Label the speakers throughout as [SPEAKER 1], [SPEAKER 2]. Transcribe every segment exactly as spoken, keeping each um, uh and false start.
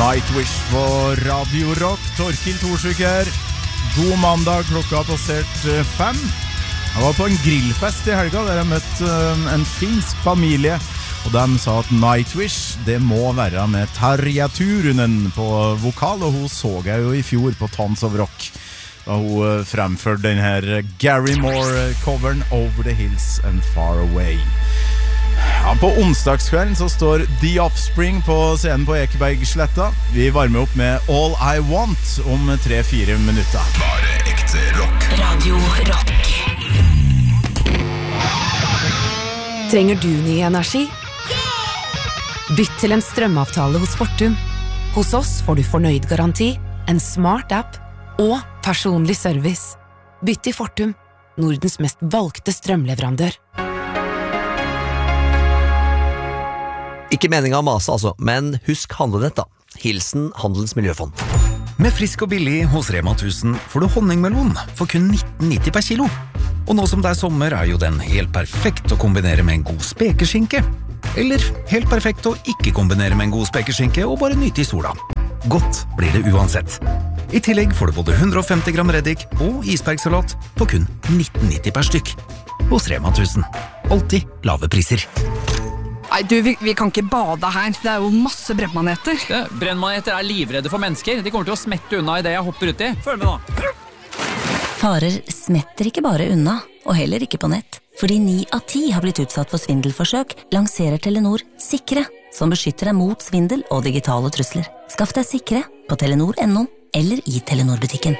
[SPEAKER 1] Nightwish på Radio Rock. Torkild Torsvik her. God mandag, klokka har passert fem. Jeg var på en grillfest i helga der jeg møtte en finsk familie, og de sa at Nightwish, det må være med Tarja Turunen på vokal, og hun så jeg jo i fjor på Tons of Rock, da hun fremførte den her Gary Moore-coveren Over the Hills and Far Away. Ja, på onsdagskvelden så står The Offspring på scenen på Ekebergsletta. Vi varmer opp med All I Want om tre-fire minutter.
[SPEAKER 2] Bare ekte rock.
[SPEAKER 3] Radio Rock. Trenger du ny energi? Bytt til en strømavtale hos Fortum. Hos oss får du fornøyd garanti, en smart app og personlig service. Bytt til Fortum, Nordens mest valgte strømleverandør.
[SPEAKER 4] Ikke meningen å mase altså, men husk handlenett da. Hilsen Handelens Miljøfond.
[SPEAKER 5] Med frisk og billig hos Rema tusen får du honningmelon for kun nitten nitti per kilo. Og nå som det er sommer er jo den helt perfekt å kombinere med en god spekeskinke. Eller helt perfekt å ikke kombinere med en god spekeskinke og bare nyte i sola. Godt blir det uansett. I tillegg får du både hundre og femti gram reddik og isbergsalat på kun nitten nitti per stykk. Hos Rema tusen. Alltid lave priser.
[SPEAKER 6] Nei, du, vi, vi kan ikke bade her. Det er jo masse brennmaneter.
[SPEAKER 7] Ja, brennmaneter er livredde for mennesker. De kommer til å smette unna i det jeg hopper ut i. Følg med nå.
[SPEAKER 8] Farer smetter ikke bare unna, og heller ikke på nett. Fordi ni av ti har blitt utsatt for svindelforsøk, lanserer Telenor Sikre, som beskytter deg mot svindel og digitale trusler. Skaff deg Sikre på telenor punktum no eller i Telenor-butikken.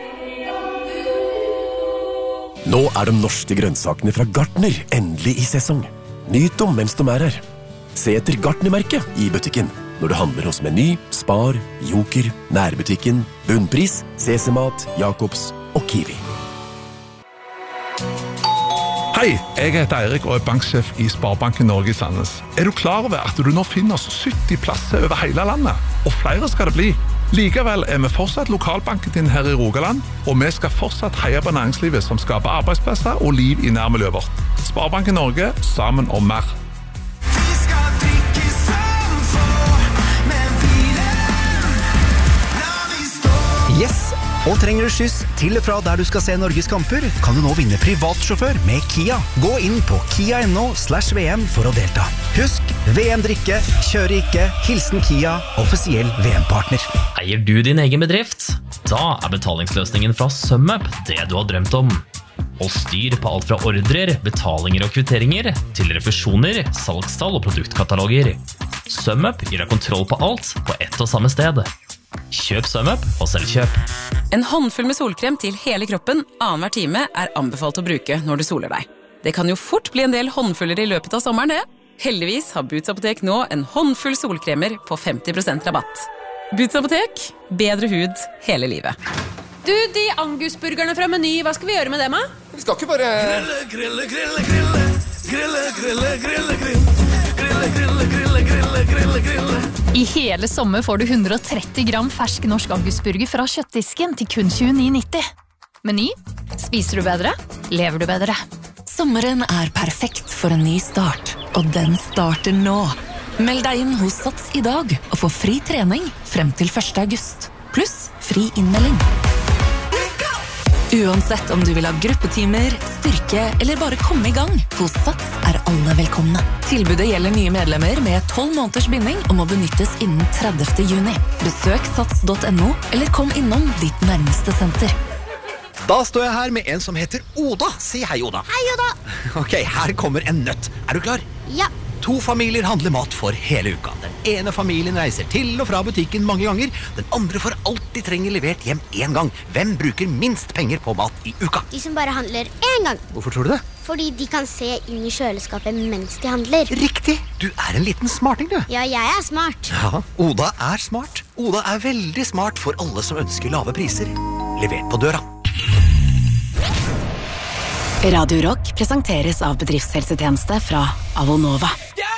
[SPEAKER 9] Nå er de norske grønnsakene fra Gartner endelig i sesong. Nyt dem mens de er her. Se etter Gartner-merket i butikken når du handler hos Meny, Spar, Joker, Nærbutikken, Bunnpris, Sesemat, Jakobs og Kiwi.
[SPEAKER 10] Hei, jeg heter Eirik og er banksjef i Sparebanken Norge i Sandnes. Er du klar over at du nå finner oss sytti plasser over hele landet? Og flere skal det bli. Likevel er vi fortsatt lokalbanken din her i Rogaland, og vi skal fortsatt heie på næringslivet som skaper arbeidsplasser og liv i nærmiljøet vårt. Sparebanken Norge, sammen om mer.
[SPEAKER 5] Yes! Og trenger du skyss til og fra der du skal se Norges kamper, kan du nå vinne privatsjåfør med Kia. Gå inn på kia punktum no slash V M for å delta. Husk, V M-drikke, kjøre ikke, hilsen Kia, offisiell V M-partner.
[SPEAKER 11] Eier du din egen bedrift? Da er betalingsløsningen fra SumUp det du har drømt om. Og styr på alt fra ordrer, betalinger og kvitteringer, til refusjoner, salgstall og produktkataloger. SumUp gir deg kontroll på alt på ett og samme sted. Kjøp SumUp og selv kjøp.
[SPEAKER 12] En håndfull med solkrem til hele kroppen annenhver time er anbefalt å bruke når du soler deg. Det kan jo fort bli en del håndfuller i løpet av sommeren det. Heldigvis har Boots Apotek nå en håndfull solkremer på femti prosent rabatt. Boots Apotek, bedre hud hele livet.
[SPEAKER 13] Du, de angusburgerne fra Meny, hva skal vi gjøre med dem, da?
[SPEAKER 14] Vi skal ikke bare... Grille, grille, grille, grille, grille, grille, grille, grille, grille, grille, grille, grille, grille.
[SPEAKER 15] I hele sommer får du hundre og tretti gram fersk norsk angusburger fra kjøttdisken til kun tjueni nitti. Meny. Spiser du bedre? Lever du bedre?
[SPEAKER 3] Sommeren er perfekt for en ny start, og den starter nå. Meld deg inn hos Sats i dag og få fri trening frem til første august. Pluss fri innmelding. Uansett om du vil ha gruppetimer, styrke eller bare komme i gang, hos Sats er alle velkomne. Tilbudet gjelder nye medlemmer med tolv måneders binding og må benyttes innen tredivte juni. Besøk sats punktum no eller kom innom ditt nærmeste senter.
[SPEAKER 4] Da står jeg her med en som heter Oda. Si hei, Oda.
[SPEAKER 16] Hei, Oda.
[SPEAKER 4] Ok, her kommer en nøtt. Er du klar?
[SPEAKER 16] Ja.
[SPEAKER 4] To familier handler mat for hele uka. Den ene familien reiser til og fra butikken mange ganger. Den andre får alt de trenger levert hjem en gang. Hvem bruker minst penger på mat i uka?
[SPEAKER 16] De som bare handler en gang.
[SPEAKER 4] Hvorfor tror du det?
[SPEAKER 16] Fordi de kan se inn i kjøleskapet mens de handler.
[SPEAKER 4] Riktig! Du er en liten smarting, du.
[SPEAKER 16] Ja, jeg er smart.
[SPEAKER 4] Ja, Oda er smart. Oda er veldig smart for alle som ønsker lave priser. Levert på døra.
[SPEAKER 3] Radio Rock presenteres av bedriftshelsetjeneste fra Avonova.